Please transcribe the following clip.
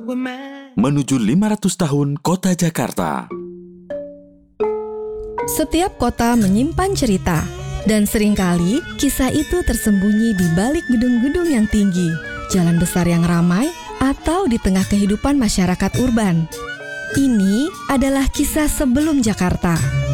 Menuju 500 tahun Kota Jakarta. Setiap kota menyimpan cerita, dan seringkali kisah itu tersembunyi di balik gedung-gedung yang tinggi, jalan besar yang ramai, atau di tengah kehidupan masyarakat urban. Ini adalah kisah sebelum Jakarta.